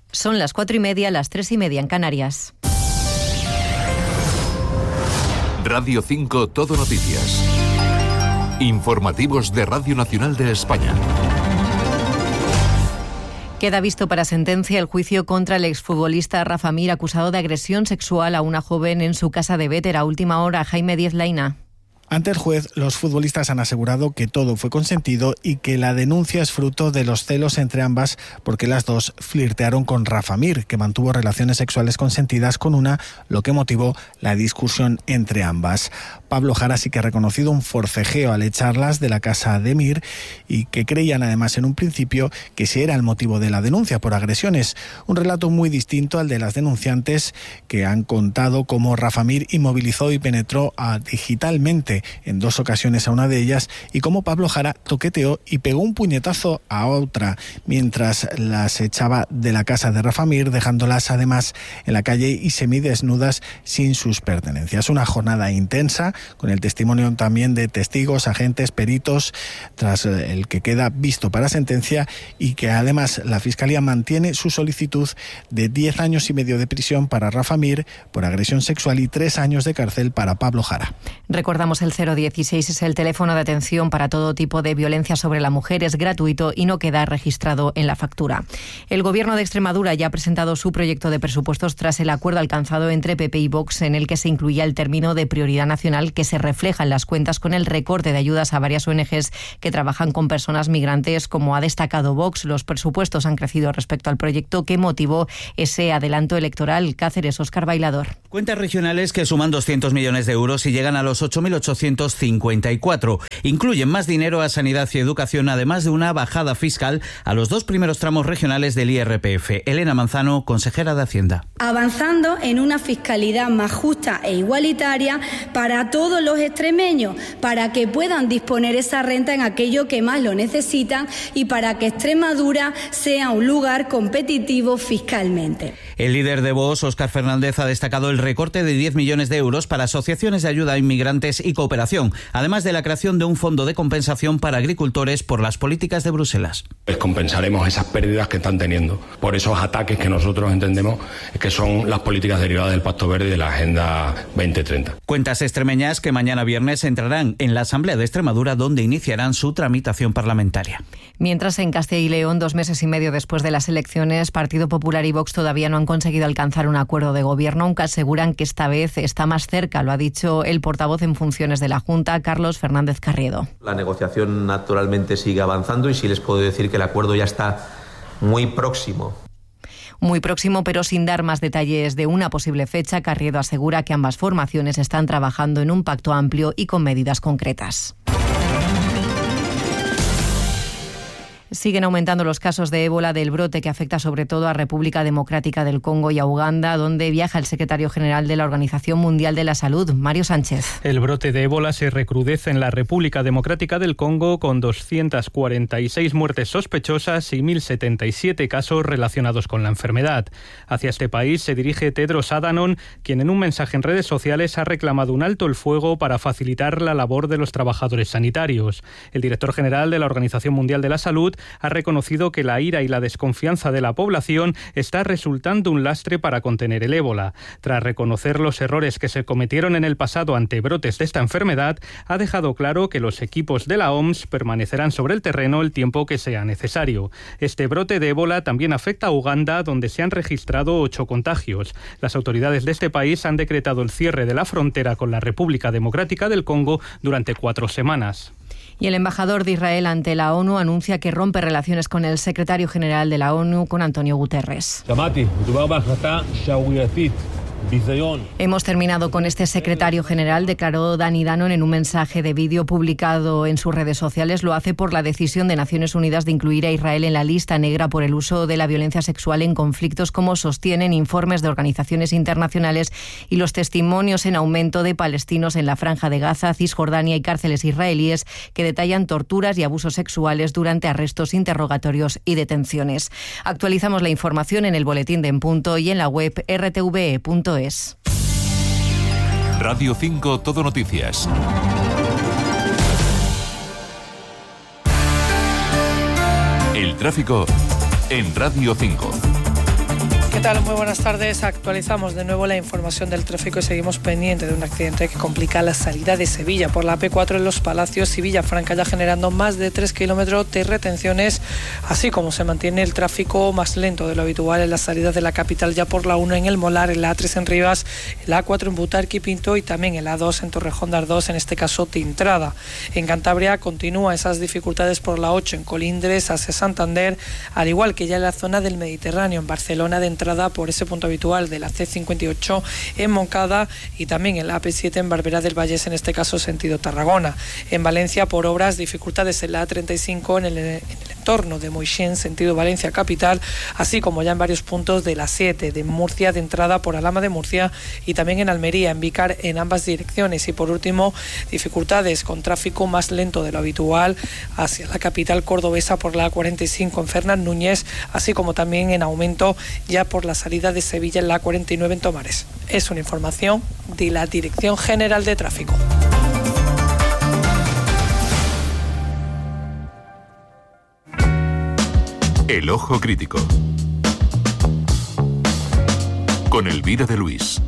Son las 4:30, las 3:30 en Canarias. Radio 5 Todo Noticias. Informativos de Radio Nacional de España. Queda visto para sentencia el juicio contra el exfutbolista Rafa Mir, acusado de agresión sexual a una joven en su casa de Bétera. Última hora, Jaime Díez Laina. Ante el juez, los futbolistas han asegurado que todo fue consentido y que la denuncia es fruto de los celos entre ambas porque las dos flirtearon con Rafa Mir, que mantuvo relaciones sexuales consentidas con una, lo que motivó la discusión entre ambas. Pablo Jara sí que ha reconocido un forcejeo al echarlas de la casa de Mir y que creían además en un principio que ese era el motivo de la denuncia por agresiones. Un relato muy distinto al de las denunciantes, que han contado cómo Rafa Mir inmovilizó y penetró digitalmente en 2 ocasiones a una de ellas y cómo Pablo Jara toqueteó y pegó un puñetazo a otra mientras las echaba de la casa de Rafa Mir, dejándolas además en la calle y semidesnudas sin sus pertenencias. Una jornada intensa con el testimonio también de testigos, agentes, peritos, tras el que queda visto para sentencia y que además la Fiscalía mantiene su solicitud de 10 años y medio de prisión para Rafa Mir por agresión sexual y 3 años de cárcel para Pablo Jara. Recordamos el 016 es el teléfono de atención para todo tipo de violencia sobre la mujer, es gratuito y no queda registrado en la factura. El Gobierno de Extremadura ya ha presentado su proyecto de presupuestos tras el acuerdo alcanzado entre PP y Vox, en el que se incluía el término de prioridad nacional que se refleja en las cuentas con el recorte de ayudas a varias ONGs que trabajan con personas migrantes. Como ha destacado Vox, los presupuestos han crecido respecto al proyecto que motivó ese adelanto electoral. Cáceres, Óscar Bailador. Cuentas regionales que suman 200 millones de euros y llegan a los 8.854. Incluyen más dinero a sanidad y educación, además de una bajada fiscal a los 2 primeros tramos regionales del IRPF. Elena Manzano, consejera de Hacienda. Avanzando en una fiscalidad más justa e igualitaria para todos los extremeños, para que puedan disponer esa renta en aquello que más lo necesitan y para que Extremadura sea un lugar competitivo fiscalmente. El líder de Vox, Óscar Fernández, ha destacado el recorte de 10 millones de euros para asociaciones de ayuda a inmigrantes y cooperación, además de la creación de un fondo de compensación para agricultores por las políticas de Bruselas. Les compensaremos esas pérdidas que están teniendo por esos ataques que nosotros entendemos que son las políticas derivadas del Pacto Verde y de la Agenda 2030. Cuentas extremeñas que mañana viernes entrarán en la Asamblea de Extremadura, donde iniciarán su tramitación parlamentaria. Mientras, en Castilla y León, 2 meses y medio después de las elecciones, Partido Popular y Vox todavía no han conseguido alcanzar un acuerdo de gobierno, aunque aseguran que esta vez está más cerca. Lo ha dicho el portavoz en funciones de la Junta, Carlos Fernández Carriedo. La negociación naturalmente sigue avanzando y sí les puedo decir que el acuerdo ya está muy próximo. Muy próximo, pero sin dar más detalles de una posible fecha. Carriedo asegura que ambas formaciones están trabajando en un pacto amplio y con medidas concretas. Siguen aumentando los casos de ébola, del brote que afecta sobre todo a República Democrática del Congo y a Uganda, donde viaja el secretario general de la Organización Mundial de la Salud, Mario Sánchez. El brote de ébola se recrudece en la República Democrática del Congo, con 246 muertes sospechosas y 1.077 casos relacionados con la enfermedad. Hacia este país se dirige Tedros Adhanom, quien en un mensaje en redes sociales ha reclamado un alto el fuego para facilitar la labor de los trabajadores sanitarios. El director general de la Organización Mundial de la Salud ha reconocido que la ira y la desconfianza de la población está resultando un lastre para contener el ébola. Tras reconocer los errores que se cometieron en el pasado ante brotes de esta enfermedad, ha dejado claro que los equipos de la OMS permanecerán sobre el terreno el tiempo que sea necesario. Este brote de ébola también afecta a Uganda, donde se han registrado 8 contagios. Las autoridades de este país han decretado el cierre de la frontera con la República Democrática del Congo durante 4 semanas. Y el embajador de Israel ante la ONU anuncia que rompe relaciones con el secretario general de la ONU, con Antonio Guterres. Hemos terminado con este secretario general, declaró Dani Danon en un mensaje de vídeo publicado en sus redes sociales. Lo hace por la decisión de Naciones Unidas de incluir a Israel en la lista negra por el uso de la violencia sexual en conflictos, como sostienen informes de organizaciones internacionales y los testimonios en aumento de palestinos en la Franja de Gaza, Cisjordania y cárceles israelíes que detallan torturas y abusos sexuales durante arrestos, interrogatorios y detenciones. Actualizamos la información en el boletín de En Punto y en la web rtve.es. Radio 5 Todo Noticias. El tráfico en Radio 5. ¿Qué tal? Muy buenas tardes. Actualizamos de nuevo la información del tráfico y seguimos pendiente de un accidente que complica la salida de Sevilla por la AP4 en Los Palacios y Villafranca, ya generando más de 3 kilómetros de retenciones, así como se mantiene el tráfico más lento de lo habitual en las salidas de la capital, ya por la 1 en El Molar, en la A3 en Rivas, en la A4 en Butarque y Pinto y también en la A2 en Torrejón de Ardoz, en este caso de entrada. En Cantabria continúa esas dificultades por la 8 en Colindres hacia Santander, al igual que ya en la zona del Mediterráneo, en Barcelona de entrada por ese punto habitual de la C58 en Moncada y también en la AP7 en Barberá del Vallés, en este caso sentido Tarragona. En Valencia, por obras, dificultades en la A35 en el entorno de Moixent, sentido Valencia capital, así como ya en varios puntos de la 7 de Murcia de entrada por Alhama de Murcia y también en Almería, en Vícar, en ambas direcciones. Y por último, dificultades con tráfico más lento de lo habitual hacia la capital cordobesa por la A45 en Fernán Núñez, así como también en aumento ya por la salida de Sevilla en la A49 en Tomares. Es una información de la Dirección General de Tráfico. El Ojo Crítico con Elvira de Luis.